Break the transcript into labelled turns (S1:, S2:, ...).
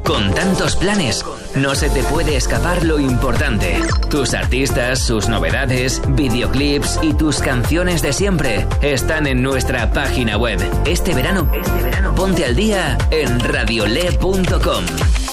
S1: Con tantos planes, no se te puede escapar lo importante. Tus artistas, sus novedades, videoclips y tus canciones de siempre están en nuestra página web. Este verano, ponte al día en radiole.com.